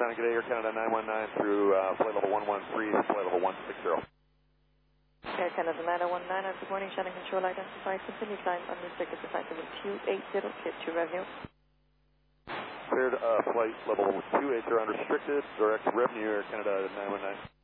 Sound good day, Air Canada 919 through flight level 113, flight level 160. Air Canada 919, good morning, Shannon Control, identify, continue climb unrestricted to flight level 280, clear to revenue. Cleared flight level 280 unrestricted, direct revenue, Air Canada 919.